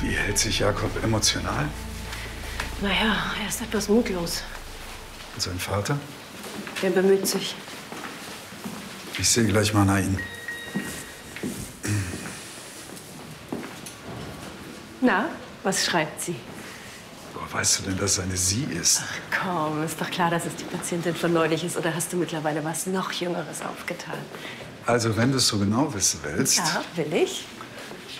Wie hält sich Jakob emotional? Naja, er ist etwas mutlos. Und sein Vater? Er bemüht sich. Ich sehe gleich mal nach ihm. Na, was schreibt sie? Woher weißt du denn, dass es eine Sie ist? Ach komm, ist doch klar, dass es die Patientin von neulich ist. Oder hast du mittlerweile was noch Jüngeres aufgetan? Also, wenn du es so genau wissen willst. Ja, will ich.